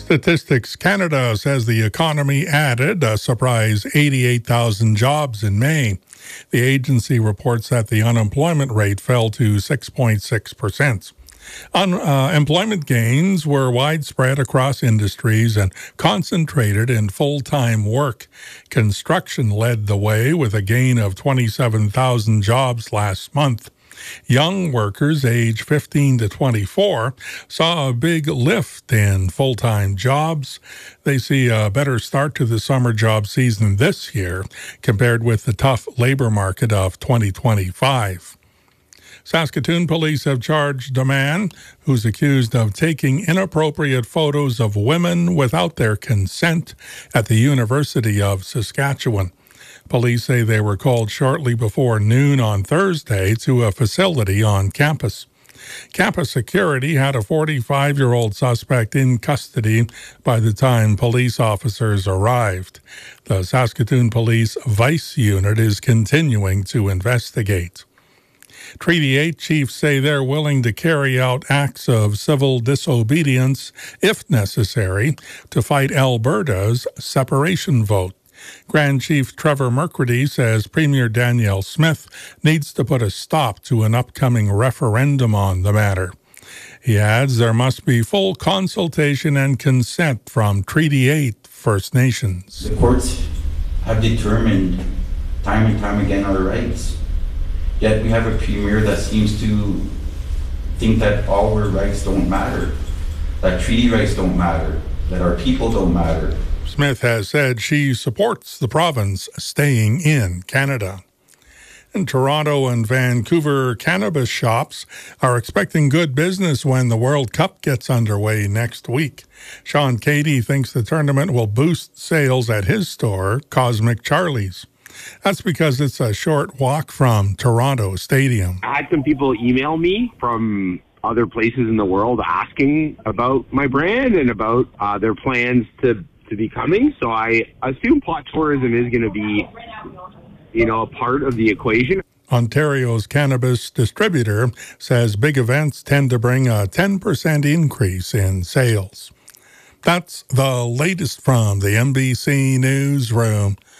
Statistics Canada says the economy added a surprise 88,000 jobs in May. The agency reports that the unemployment rate fell to 6.6%. Employment gains were widespread across industries and concentrated in full-time work. Construction led the way with a gain of 27,000 jobs last month. Young workers age 15 to 24 saw a big lift in full-time jobs. They see a better start to the summer job season this year compared with the tough labor market of 2025. Saskatoon police have charged a man who's accused of taking inappropriate photos of women without their consent at the University of Saskatchewan. Police say they were called shortly before noon on Thursday to a facility on campus. Campus security had a 45-year-old suspect in custody by the time police officers arrived. The Saskatoon Police Vice Unit is continuing to investigate. Treaty 8 chiefs say they're willing to carry out acts of civil disobedience, if necessary, to fight Alberta's separation vote. Grand Chief Trevor McCready says Premier Danielle Smith needs to put a stop to an upcoming referendum on the matter. He adds there must be full consultation and consent from Treaty 8 First Nations. The courts have determined time and time again our rights. Yet we have a premier that seems to think that all our rights don't matter, that treaty rights don't matter, that our people don't matter. Smith has said she supports the province staying in Canada. In Toronto and Vancouver, cannabis shops are expecting good business when the World Cup gets underway next week. Sean Cady thinks the tournament will boost sales at his store, Cosmic Charlie's. That's because it's a short walk from Toronto Stadium. I had some people email me from other places in the world asking about my brand and about their plans to be coming. So I assume pot tourism is going to be, a part of the equation. Ontario's cannabis distributor says big events tend to bring a 10% increase in sales. That's the latest from the NBC Newsroom.